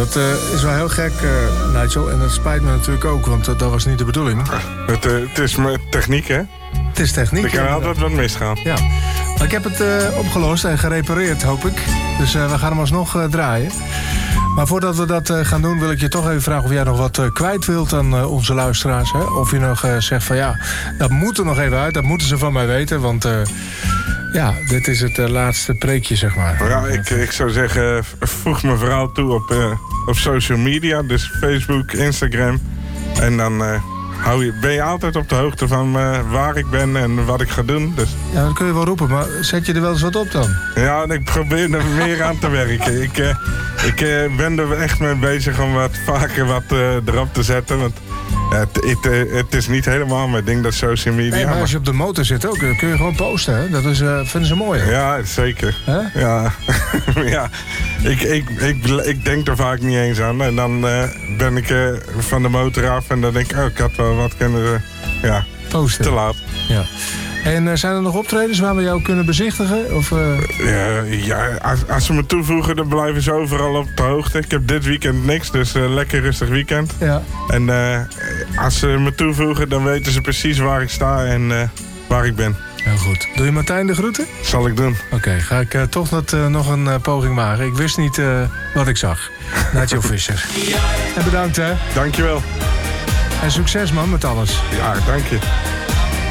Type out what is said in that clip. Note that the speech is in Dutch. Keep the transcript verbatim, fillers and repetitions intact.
dat uh, is wel heel gek, uh, Nigel. En dat spijt me natuurlijk ook, want uh, dat was niet de bedoeling. Het, uh, het is techniek, hè? Het is techniek. Er kan altijd wat misgaan. Ja. Maar ik heb het uh, opgelost en gerepareerd, hoop ik. Dus uh, we gaan hem alsnog uh, draaien. Maar voordat we dat uh, gaan doen, wil ik je toch even vragen of jij nog wat uh, kwijt wilt aan uh, onze luisteraars. Hè? Of je nog uh, zegt van ja, dat moet er nog even uit. Dat moeten ze van mij weten, want uh, ja, dit is het uh, laatste preekje, zeg maar. Ja, ik, ik zou zeggen, voeg me vooral toe op, uh, op social media. Dus Facebook, Instagram. En dan uh, hou je, ben je altijd op de hoogte van uh, waar ik ben en wat ik ga doen. Dus. Ja, dat kun je wel roepen, maar zet je er wel eens wat op dan? Ja, ik probeer er meer aan te werken. Ik, uh, ik uh, ben er echt mee bezig om wat vaker wat uh, erop te zetten. Want ja, het, het, uh, het is niet helemaal mijn ding, dat social media. Nee, maar als je op de motor zit ook, dan kun je gewoon posten. Hè? Dat is, uh, vinden ze mooi. Hè? Ja, zeker. Huh? Ja, ja. Ik, ik, ik, ik denk er vaak niet eens aan. En dan uh, ben ik uh, van de motor af en dan denk ik, oh, ik had wel wat kunnen uh, ja, posten. Te laat. Ja. En uh, zijn er nog optredens waar we jou kunnen bezichtigen? Of, uh... ja, ja als, als ze me toevoegen, dan blijven ze overal op de hoogte. Ik heb dit weekend niks, dus uh, lekker rustig weekend. Ja. En uh, als ze me toevoegen, dan weten ze precies waar ik sta en uh, waar ik ben. Heel goed. Doe je Martijn de groeten? Zal ik doen. Oké, okay, ga ik uh, toch dat, uh, nog een uh, poging maken. Ik wist niet uh, wat ik zag. Nigel Visser. En bedankt, hè. Dankjewel. En succes, man, met alles. Ja, dank je.